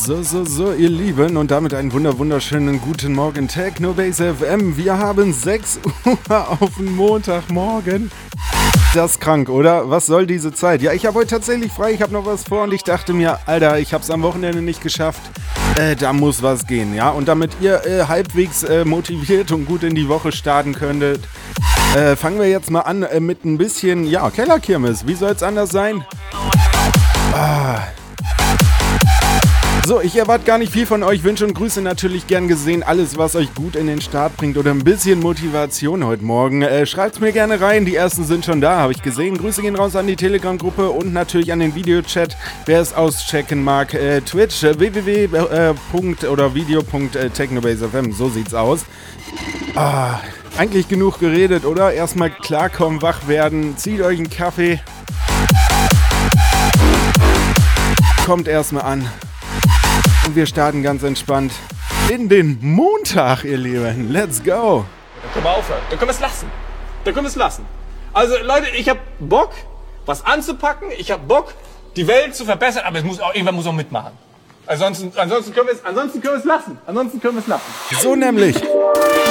So, ihr Lieben, und damit einen wunderschönen guten Morgen, Technobase FM. Wir haben 6 Uhr auf den Montagmorgen. Das ist krank, oder? Was soll diese Zeit? Ja, ich habe heute tatsächlich frei, ich habe noch was vor und ich dachte mir, Alter, ich habe es am Wochenende nicht geschafft. Da muss was gehen, ja? Und damit ihr halbwegs motiviert und gut in die Woche starten könntet, fangen wir jetzt mal an mit ein bisschen, ja, Kellerkirmes. Wie soll es anders sein? So, ich erwarte gar nicht viel von euch. Wünsche und Grüße natürlich gern gesehen. Alles, was euch gut in den Start bringt oder ein bisschen Motivation heute Morgen. Schreibt's mir gerne rein. Die ersten sind schon da, habe ich gesehen. Grüße gehen raus an die Telegram-Gruppe und natürlich an den Videochat. Wer es auschecken mag, Twitch, www.video.technobase.fm. So sieht's aus. Eigentlich genug geredet, oder? Erstmal klarkommen, wach werden. Zieht euch einen Kaffee. Kommt erstmal an. Und wir starten ganz entspannt in den Montag, ihr Lieben. Let's go. Dann können wir aufhören. Dann können wir es lassen. Also Leute, ich habe Bock, was anzupacken. Ich habe Bock, die Welt zu verbessern. Aber irgendwann muss auch mitmachen. Ansonsten können wir es lassen. So nämlich.